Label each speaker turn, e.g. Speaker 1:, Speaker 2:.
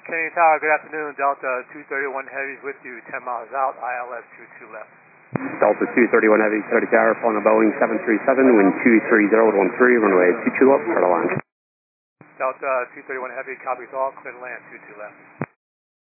Speaker 1: Canadian Tower, good afternoon. Delta 231 Heavy is with you, 10 miles out, ILS 22 left.
Speaker 2: Delta 231 Heavy, 30 Tower, flying a Boeing 737, wind 23013, runway 22 left, clear to land.
Speaker 1: Delta 231 Heavy, copies all, clear to land, 22 left.